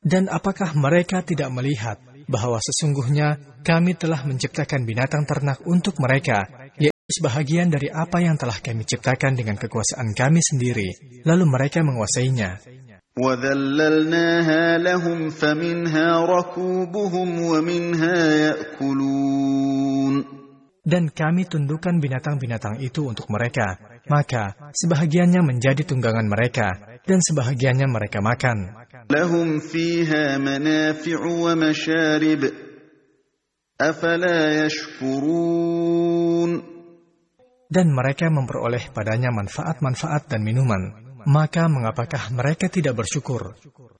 Dan apakah mereka tidak melihat bahwa sesungguhnya kami telah menciptakan binatang ternak untuk mereka, yaitu sebahagian dari apa yang telah kami ciptakan dengan kekuasaan kami sendiri, lalu mereka menguasainya. وَذَلَّلْنَاهَا لَهُمْ فَمِنْهَا رَكُوبُهُمْ وَمِنْهَا يَأْكُلُونَ. Dan kami tundukkan binatang-binatang itu untuk mereka, maka sebahagiannya menjadi tunggangan mereka, dan sebahagiannya mereka makan. لَهُمْ فِيهَا مَنَافِعُ وَمَشَارِبُ أَفَلَا يَشْكُرُونَ. Dan mereka memperoleh padanya manfaat-manfaat dan minuman, maka mengapakah mereka tidak bersyukur?